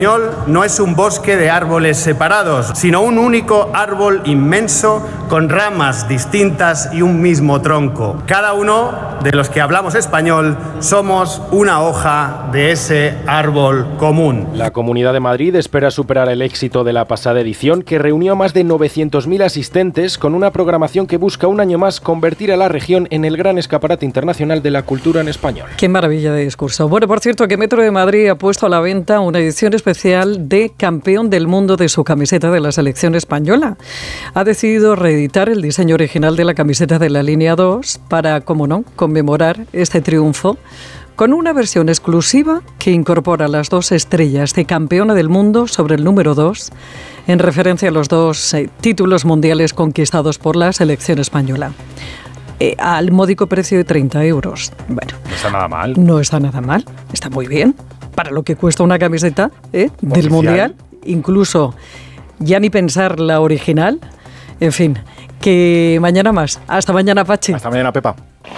No es un bosque de árboles separados, sino un único árbol inmenso con ramas distintas y un mismo tronco. Cada uno de los que hablamos español somos una hoja de ese árbol común. La Comunidad de Madrid espera superar el éxito de la pasada edición, que reunió a más de 900.000 asistentes con una programación que busca un año más convertir a la región en el gran escaparate internacional de la cultura en español. Qué maravilla de discurso. Bueno, por cierto, que Metro de Madrid ha puesto a la venta una edición especial de Campeón del Mundo de su camiseta de la selección española. Ha decidido reeditar el diseño original de la camiseta de la línea 2 para, como no, conmemorar este triunfo con una versión exclusiva que incorpora las 2 estrellas de campeona del mundo sobre el número 2, en referencia a los 2 títulos mundiales conquistados por la selección española. Al módico precio de 30 euros. Bueno, no está nada mal. No está nada mal, está muy bien. Para lo que cuesta una camiseta del Mundial, incluso ya ni pensar la original. En fin, que mañana más. Hasta mañana, Pachi. Hasta mañana, Pepa.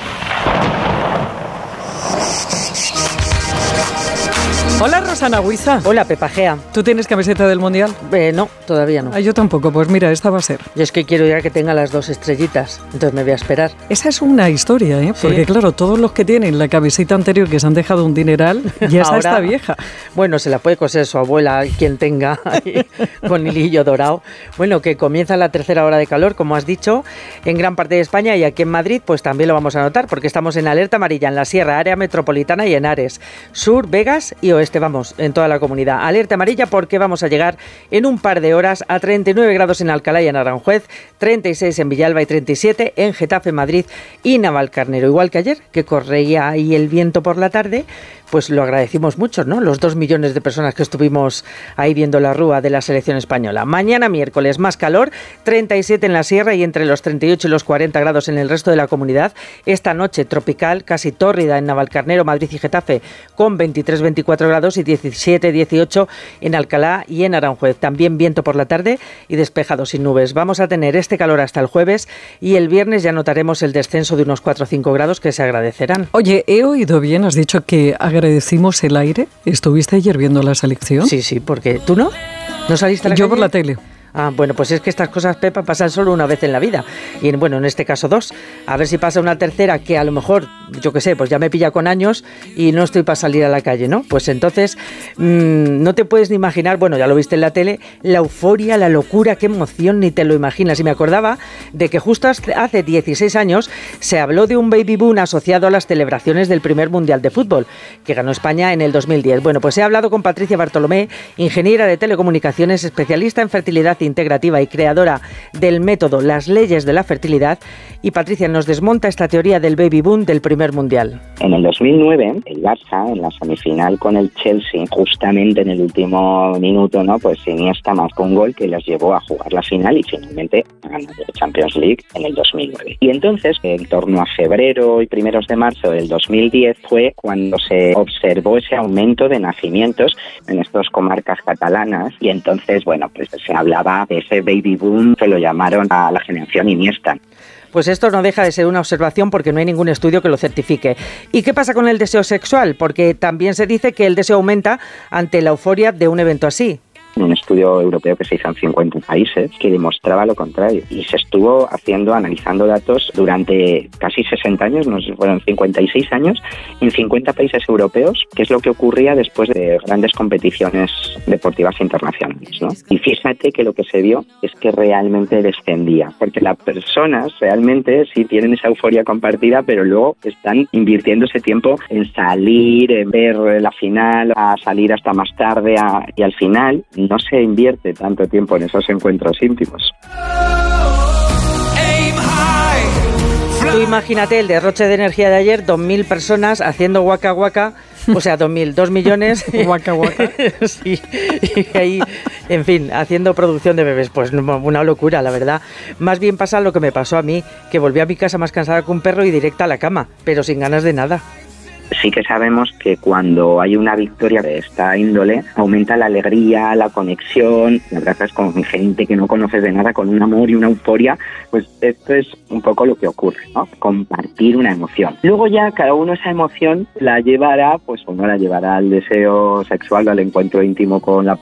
Hola, Rosana Huiza. Hola, Pepa Gea. ¿Tú tienes camiseta del Mundial? No, todavía no. Yo tampoco, pues mira, esta va a ser. Yo es que quiero ya que tenga las 2 estrellitas, entonces me voy a esperar. Esa es una historia, porque ¿Sí? Claro, todos los que tienen la camiseta anterior que se han dejado un dineral, ya esa está vieja. Bueno, se la puede coser su abuela, quien tenga, con hilillo dorado. Bueno, que comienza la tercera hora de calor, como has dicho, en gran parte de España, y aquí en Madrid pues también lo vamos a notar, porque estamos en alerta amarilla en la Sierra, área metropolitana y en Ares, Sur, Vegas y Oeste, vamos, en toda la comunidad. Alerta amarilla porque vamos a llegar en un par de horas a 39 grados en Alcalá y en Aranjuez, 36 en Villalba y 37 en Getafe, Madrid y Navalcarnero. Igual que ayer, que corría ahí el viento por la tarde, pues lo agradecimos mucho, ¿no? Los 2 millones de personas que estuvimos ahí viendo la rúa de la selección española. Mañana miércoles más calor, 37 en la Sierra y entre los 38 y los 40 grados en el resto de la comunidad. Esta noche tropical, casi tórrida en Navalcarnero, Madrid y Getafe, con 23-24 grados y 17-18 en Alcalá y en Aranjuez. También viento por la tarde y despejado sin nubes. Vamos a tener este calor hasta el jueves y el viernes ya notaremos el descenso de unos 4 o 5 grados que se agradecerán. Oye, he oído bien, has dicho que agradecimos el aire. ¿Estuviste ayer viendo la selección? Sí, porque ¿tú no? ¿No saliste a la calle? Yo por la tele. Ah, bueno, pues es que estas cosas, Pepa, pasan solo una vez en la vida. Y bueno, en este caso 2. A ver si pasa una tercera que a lo mejor, yo qué sé, pues ya me pilla con años y no estoy para salir a la calle, ¿no? Pues entonces no te puedes ni imaginar, bueno, ya lo viste en la tele, la euforia, la locura, qué emoción, ni te lo imaginas. Y me acordaba de que justo hace 16 años se habló de un baby boom asociado a las celebraciones del primer Mundial de Fútbol, que ganó España en el 2010. Bueno, pues he hablado con Patricia Bartolomé, ingeniera de telecomunicaciones, especialista en fertilidad integrativa y creadora del método Las Leyes de la Fertilidad. Y Patricia nos desmonta esta teoría del baby boom del primer mundial. En el 2009, el Barça, en la semifinal con el Chelsea, justamente en el último minuto, ¿no? Pues Iniesta marcó un gol que les llevó a jugar la final y finalmente a ganar la Champions League en el 2009. Y entonces, en torno a febrero y primeros de marzo del 2010, fue cuando se observó ese aumento de nacimientos en estas comarcas catalanas y entonces, bueno, pues se hablaba de ese baby boom, se lo llamaron a la generación Iniesta. Pues esto no deja de ser una observación porque no hay ningún estudio que lo certifique. ¿Y qué pasa con el deseo sexual? Porque también se dice que el deseo aumenta ante la euforia de un evento así. Un estudio europeo que se hizo en 50 países que demostraba lo contrario y se estuvo analizando datos durante casi 60 años, no sé si fueron 56 años, en 50 países europeos, que es lo que ocurría después de grandes competiciones deportivas internacionales, ¿no? Y fíjate que lo que se vio es que realmente descendía, porque las personas realmente sí tienen esa euforia compartida, pero luego están invirtiendo ese tiempo en salir, en ver la final, a salir hasta más tarde y al final no se invierte tanto tiempo en esos encuentros íntimos. Tú imagínate el derroche de energía de ayer, 2.000 personas haciendo guaca guaca, o sea, 2 millones. Guaca guaca. Sí, y ahí, en fin, haciendo producción de bebés, pues una locura, la verdad. Más bien pasa lo que me pasó a mí, que volví a mi casa más cansada que un perro y directa a la cama, pero sin ganas de nada. Sí que sabemos que cuando hay una victoria de esta índole, aumenta la alegría, la conexión, te abrazas con gente que no conoces de nada, con un amor y una euforia. Pues esto es un poco lo que ocurre, ¿no? Compartir una emoción. Luego ya cada uno esa emoción la llevará, pues uno la llevará al deseo sexual, al encuentro íntimo con la